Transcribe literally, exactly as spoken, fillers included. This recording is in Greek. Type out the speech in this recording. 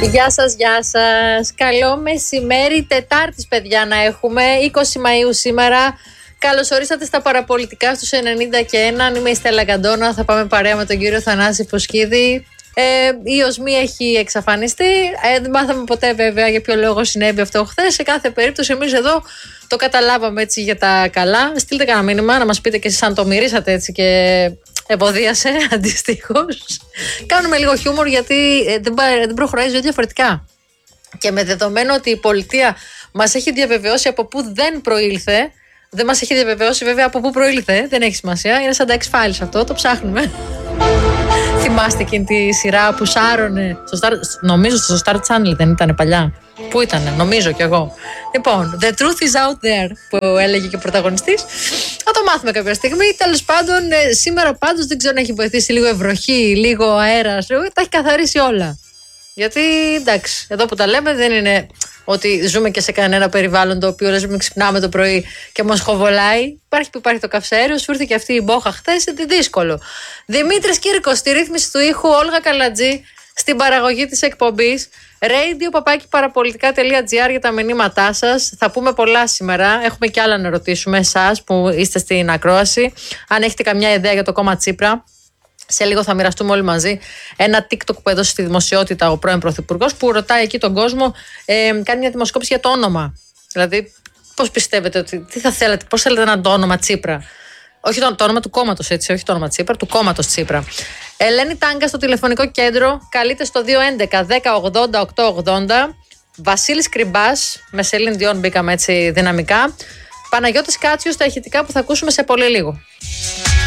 Γεια σας, γεια σας. Καλό μεσημέρι Τετάρτης, παιδιά, να έχουμε. είκοσι Μαΐου σήμερα. Καλώς ορίσατε στα παραπολιτικά στους ενενήντα και ένα. Είμαι η Στέλλα Καντώνα. Θα πάμε παρέα με τον κύριο Θανάση Φωσκίδη. Ε, η οσμή έχει εξαφανιστεί. Ε, δεν μάθαμε ποτέ, βέβαια, για ποιο λόγο συνέβη αυτό χθες. Σε κάθε περίπτωση, εμείς εδώ το καταλάβαμε έτσι για τα καλά. Στείλτε κανένα μήνυμα να μας πείτε και εσείς αν το μυρίσατε έτσι και ευωδίασε αντιστοίχως. Κάνουμε λίγο χιούμορ γιατί δεν, δεν προχωράει η ζωή διαφορετικά. Και με δεδομένο ότι η πολιτεία μας έχει διαβεβαιώσει από πού δεν προήλθε, δεν μας έχει διαβεβαιώσει βέβαια από πού προήλθε, δεν έχει σημασία, είναι σαν τα X-Files αυτό, το ψάχνουμε. Θυμάστε εκείνη τη σειρά που σάρωνε, στο Star, νομίζω στο Star Channel δεν ήταν παλιά. Πού ήτανε, νομίζω κι εγώ. Λοιπόν, the truth is out there, που έλεγε και ο πρωταγωνιστής. Θα το μάθουμε κάποια στιγμή. Τέλος πάντων, σήμερα πάντως δεν ξέρω αν έχει βοηθήσει λίγο ευροχή, λίγο αέρας. Τα έχει καθαρίσει όλα. Γιατί εντάξει, εδώ που τα λέμε δεν είναι ότι ζούμε και σε κανένα περιβάλλον το οποίο λες μην ξυπνάμε το πρωί και μας χοβολάει. Υπάρχει που υπάρχει το καυσαέριο, σου ήρθε και αυτή η μπόχα χθες, είναι δύσκολο. Δημήτρης Κύρκος στη ρύθμιση του ήχου, Όλγα Καλατζή στην παραγωγή της εκπομπής. radio παπάκι παραπολιτικά τελεία gr για τα μηνύματά σας. Θα πούμε πολλά σήμερα. Έχουμε και άλλα να ρωτήσουμε εσάς που είστε στην ακρόαση. Αν έχετε καμιά ιδέα για το κόμμα Τσίπρα. Σε λίγο θα μοιραστούμε όλοι μαζί ένα TikTok που έδωσε στη δημοσιότητα ο πρώην Πρωθυπουργός που ρωτάει εκεί τον κόσμο, ε, κάνει μια δημοσκόπηση για το όνομα. Δηλαδή, πώς πιστεύετε ότι, τι θα θέλετε, πώς θέλετε να το όνομα Τσίπρα. Όχι το, το όνομα του κόμματος, έτσι, όχι το όνομα Τσίπρα, του κόμματος Τσίπρα. Ελένη Τάγκα στο τηλεφωνικό κέντρο, καλείτε στο δύο έντεκα δέκα ογδόντα οκτώ ογδόντα. Βασίλης Κρυμπάς, με Σελήν Διόν μπήκαμε έτσι δυναμικά. Παναγιώτης Κάτσιος στα ηχητικά που θα ακούσουμε σε πολύ λίγο.